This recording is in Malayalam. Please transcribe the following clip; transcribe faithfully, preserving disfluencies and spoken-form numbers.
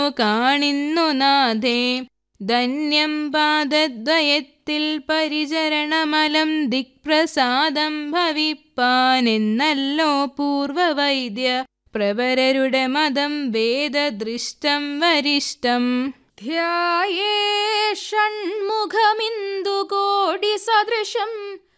കാണിന്നു നാഥേ. ധന്യം പാദദ്വയത്തിൽ പരിചരണമലം ദിക്പ്രസാദം ഭവിപ്പാനെന്നല്ലോ പൂർവവൈദ്യ പ്രവരരുടെ മതം വേദദൃഷ്ടം വരിഷ്ടം. ധ്യായേ ഷൺമുഖമിന്ദുകോടി സദൃശം